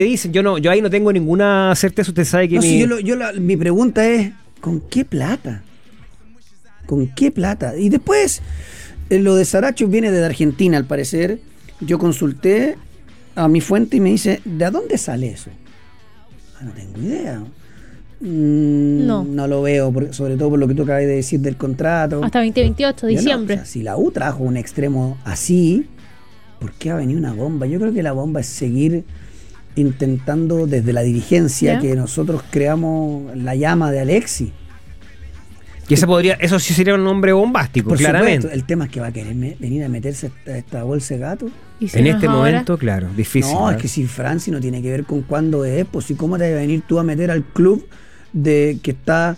dicen, yo ahí no tengo ninguna certeza. Usted sabe que mi pregunta es, ¿con qué plata? ¿Con qué plata? Y después, lo de Saracho viene de Argentina, al parecer. Yo consulté a mi fuente y me dice, ¿de dónde sale eso? No tengo idea. No lo veo, sobre todo por lo que tú acabas de decir del contrato. Hasta 2028, diciembre. O sea, si la U trajo un extremo así, ¿por qué va a venir una bomba? Yo creo que la bomba es seguir intentando desde la dirigencia que nosotros creamos la llama de Alexis. Y eso sí sería un nombre bombástico, por claramente. Supuesto, el tema es que va a querer venir a meterse a esta bolsa de gato. En este momento, claro, difícil. No, es que si Franci no tiene que ver con cuándo es, pues si cómo te vas a venir tú a meter al club de que está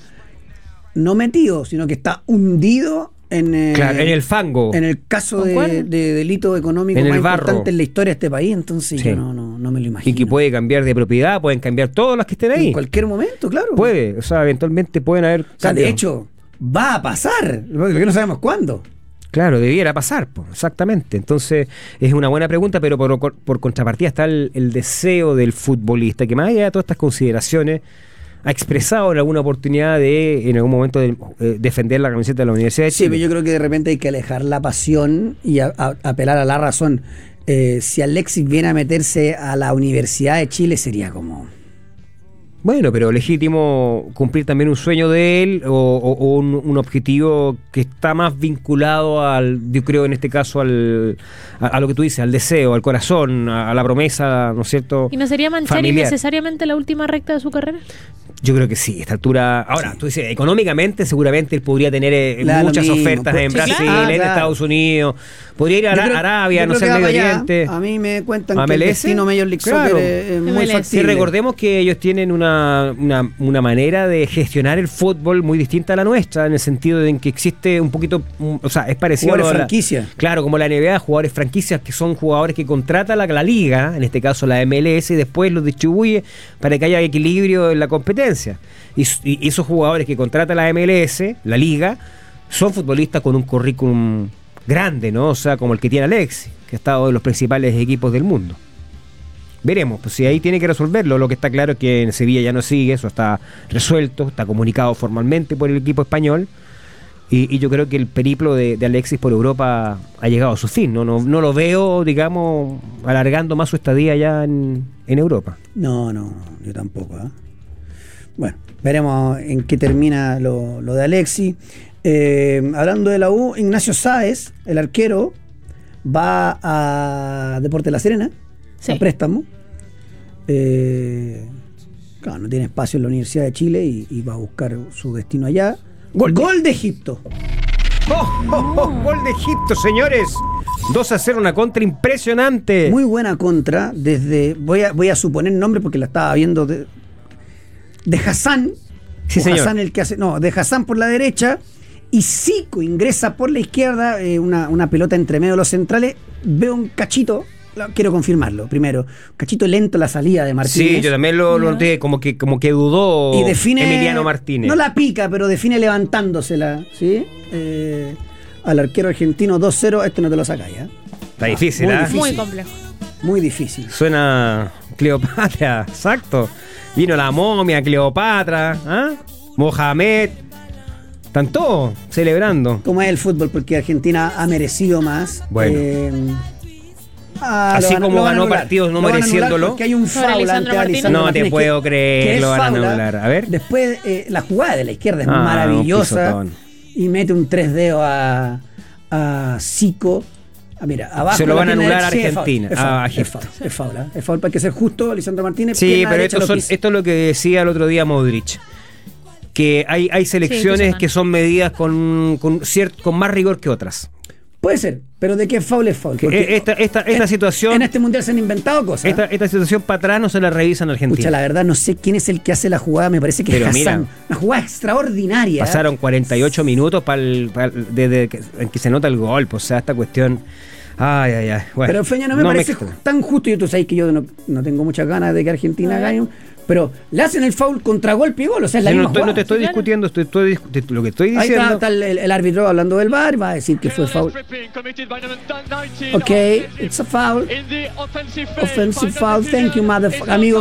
no metido, sino que está hundido en el fango. En el caso de delito económico en más el barro. Importante en la historia de este país, entonces yo no me lo imagino. Y que puede cambiar de propiedad, pueden cambiar todas las que estén ahí. En cualquier momento, claro. Puede, o sea, eventualmente pueden haber cambios. O sea, de hecho, va a pasar, porque no sabemos cuándo. Claro, debiera pasar, exactamente. Entonces, es una buena pregunta, pero por contrapartida está el deseo del futbolista, que más allá de todas estas consideraciones, ha expresado en alguna oportunidad en algún momento, defender la camiseta de la Universidad de Chile. Sí, pero yo creo que de repente hay que alejar la pasión y apelar a la razón. Si Alexis viene a meterse a la Universidad de Chile, sería como... Bueno, pero legítimo cumplir también un sueño de él o un objetivo que está más vinculado yo creo en este caso a lo que tú dices, al deseo, al corazón, a la promesa, ¿no es cierto? ¿Y no sería manchar familiar innecesariamente la última recta de su carrera? Yo creo que sí, a esta altura. Ahora, tú dices, económicamente seguramente él podría tener muchas ofertas en Brasil, en Estados Unidos, podría ir a Arabia, no sé, Medio Oriente. A mí me cuentan que el destino Major League Soccer es muy factible. Sí, recordemos que ellos tienen una manera de gestionar el fútbol muy distinta a la nuestra, en el sentido de que existe un poquito, o sea, es parecido jugadores franquicia. Claro, como la NBA, jugadores franquicias que son jugadores que contrata la liga, en este caso la MLS, y después los distribuye para que haya equilibrio en la competencia. Y esos jugadores que contrata la MLS, la liga, son futbolistas con un currículum grande, ¿no? O sea, como el que tiene Alexis, que ha estado en los principales equipos del mundo. Veremos, pues si ahí tiene que resolverlo. Lo que está claro es que en Sevilla ya no sigue, eso está resuelto, está comunicado formalmente por el equipo español. Y yo creo que el periplo de Alexis por Europa ha llegado a su fin. No lo veo, digamos, alargando más su estadía ya en Europa. No, yo tampoco, ¿eh? Bueno, veremos en qué termina lo de Alexis. Hablando de la U, Ignacio Sáez, el arquero, va a Deportes La Serena, a préstamo. Claro, no tiene espacio en la Universidad de Chile y va a buscar su destino allá. Gol de Egipto. Gol de Egipto, señores. 2-0, una contra impresionante. Muy buena contra. Voy a suponer nombre porque la estaba viendo de Hassan. Sí, señor. Hassan el que hace. No, de Hassan por la derecha. Y Zico ingresa por la izquierda. Una pelota entre medio de los centrales. Veo un cachito. Quiero confirmarlo primero. Un cachito lento la salida de Martínez. Sí, yo también lo noté, como que dudó y define, Emiliano Martínez. No la pica, pero define levantándosela, ¿sí? Al arquero argentino 2-0, no te lo sacáis, ¿eh? Está difícil, ¿eh? Muy complejo. Muy difícil. Suena Cleopatra, exacto. Vino la momia, Cleopatra, ¿eh? Mohamed. Están todos celebrando. Como es el fútbol, porque Argentina ha merecido más. Bueno. Así como ganó partidos no mereciéndolo. Porque hay un foul ante Lisandro Martínez. No te puedo creer, lo van a anular. A ver. Después, la jugada de la izquierda es maravillosa. Y mete un 3-dedo a Zico. Mira, abajo se lo van a anular a Argentina. Es foul para que ser justo, Lisandro Martínez. Sí, pero esto es lo que decía el otro día Modric. Que hay selecciones que son medidas con más rigor que otras. Puede ser, pero ¿de qué foul es foul? Esta situación... En este mundial se han inventado cosas. Esta situación para atrás no se la revisan en Argentina. Pucha, la verdad no sé quién es el que hace la jugada, me parece que es Hassan. Una jugada extraordinaria. Pasaron 48 minutos desde que se nota el gol, pues, o sea, esta cuestión... Ay. Bueno, Pero Feña no me parece extraña. tan justo. Y tú sabes que yo no tengo muchas ganas de que Argentina gane. Pero le hacen el foul contra golpe y gol. O sea, es la Yo misma no te jugada. estoy discutiendo, lo que estoy Ahí diciendo. está el árbitro hablando del VAR. Va a decir que fue foul. Ok, it's a foul. Offensive foul. Thank you, motherfucker. Amigo.